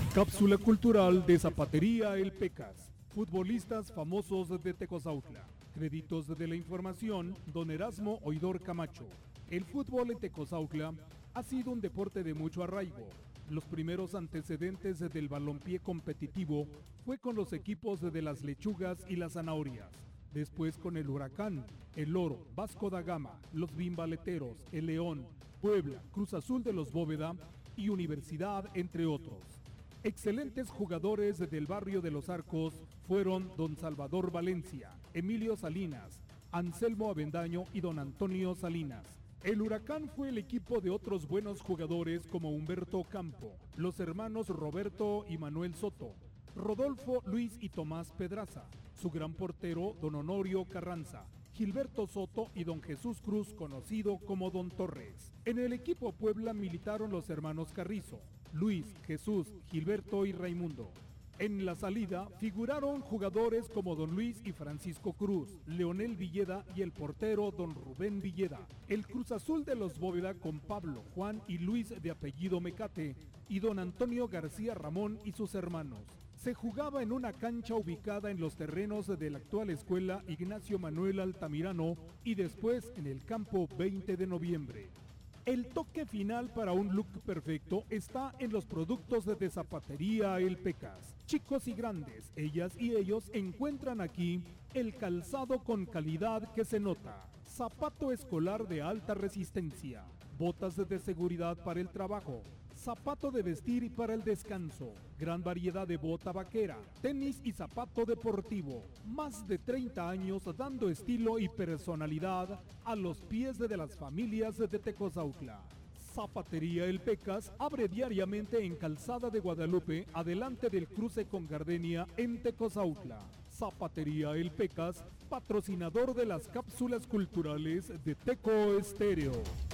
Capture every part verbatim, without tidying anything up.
Cápsula cultural de Zapatería El Pecas. Futbolistas famosos de Tecozautla. Créditos de la información, don Erasmo Oidor Camacho. El fútbol en Tecozautla ha sido un deporte de mucho arraigo. Los primeros antecedentes del balompié competitivo fue con los equipos de las Lechugas y las Zanahorias. Después con el Huracán, el Oro, Vasco da Gama, los Bimbaleteros, el León, Puebla, Cruz Azul de los Bóveda y Universidad, entre otros. Excelentes jugadores del barrio de Los Arcos fueron don Salvador Valencia, Emilio Salinas, Anselmo Avendaño y don Antonio Salinas. El Huracán fue el equipo de otros buenos jugadores como Humberto Campo, los hermanos Roberto y Manuel Soto, Rodolfo, Luis y Tomás Pedraza, su gran portero don Honorio Carranza, Gilberto Soto y don Jesús Cruz, conocido como don Torres. En el equipo Puebla militaron los hermanos Carrizo, Luis, Jesús, Gilberto y Raimundo. En la salida figuraron jugadores como don Luis y Francisco Cruz, Leonel Villeda y el portero don Rubén Villeda. El Cruz Azul de los Bóveda con Pablo, Juan y Luis de apellido Mecate y don Antonio García Ramón y sus hermanos. Se jugaba en una cancha ubicada en los terrenos de la actual escuela Ignacio Manuel Altamirano y después en el campo veinte de noviembre. El toque final para un look perfecto está en los productos de Zapatería El Pecas. Chicos y grandes, ellas y ellos encuentran aquí el calzado con calidad que se nota. Zapato escolar de alta resistencia, botas de seguridad para el trabajo, zapato de vestir y para el descanso, gran variedad de bota vaquera, tenis y zapato deportivo. Más de treinta años dando estilo y personalidad a los pies de las familias de Tecozautla. Zapatería El Pecas abre diariamente en Calzada de Guadalupe, adelante del cruce con Gardenia en Tecozautla. Zapatería El Pecas, patrocinador de las cápsulas culturales de Teco Estéreo.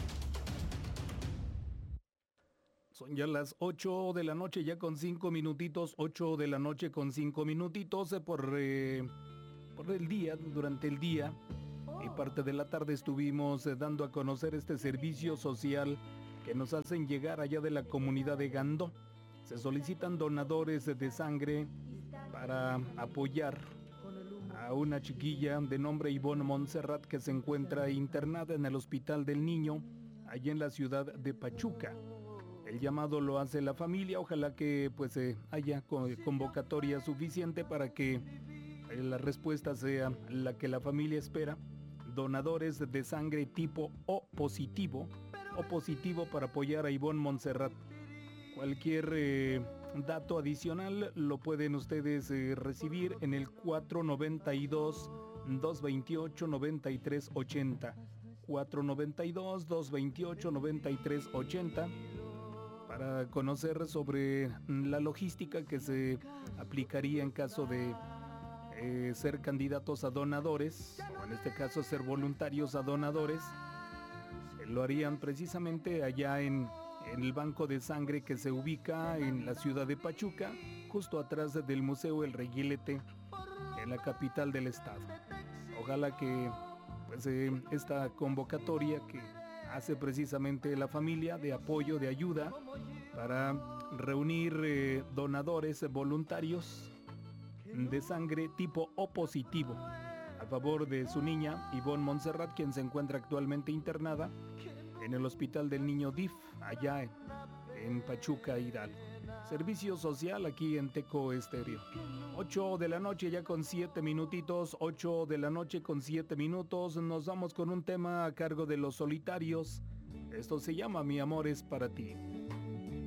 Son ya las ocho de la noche, ya con cinco minutitos, ocho de la noche con cinco minutitos eh, por, eh, por el día, durante el día y parte de la tarde estuvimos eh, dando a conocer este servicio social que nos hacen llegar allá de la comunidad de Gandó. Se solicitan donadores de sangre para apoyar a una chiquilla de nombre Ivonne Montserrat que se encuentra internada en el Hospital del Niño, allá en la ciudad de Pachuca. El llamado lo hace la familia, ojalá que pues eh, haya convocatoria suficiente para que eh, la respuesta sea la que la familia espera. Donadores de sangre tipo O positivo, O positivo para apoyar a Ivonne Montserrat. Cualquier eh, dato adicional lo pueden ustedes eh, recibir en el cuatro noventa y dos, doscientos veintiocho, noventa y tres ochenta. cuatro noventa y dos, doscientos veintiocho, noventa y tres ochenta. Para conocer sobre la logística que se aplicaría en caso de eh, ser candidatos a donadores, o en este caso ser voluntarios a donadores. Eh, lo harían precisamente allá en, en el banco de sangre que se ubica en la ciudad de Pachuca, justo atrás del Museo El Reguilete, en la capital del estado. Ojalá que pues, eh, esta convocatoria que hace precisamente la familia de apoyo, de ayuda para reunir eh, donadores voluntarios de sangre tipo O positivo a favor de su niña Ivonne Montserrat, quien se encuentra actualmente internada en el Hospital del Niño D I F, allá en, en Pachuca, Hidalgo. Servicio social aquí en Teco Estéreo. ocho de la noche ya con siete minutitos, ocho de la noche con siete minutos. Nos vamos con un tema a cargo de Los Solitarios. Esto se llama Mi amor es para ti.